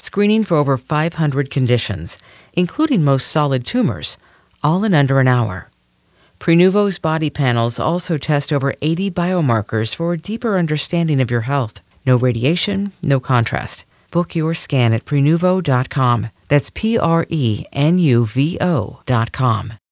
screening for over 500 conditions, including most solid tumors, all in under an hour. Prenuvo's body panels also test over 80 biomarkers for a deeper understanding of your health. No radiation, no contrast. Book your scan at Prenuvo.com. That's Prenuvo.com.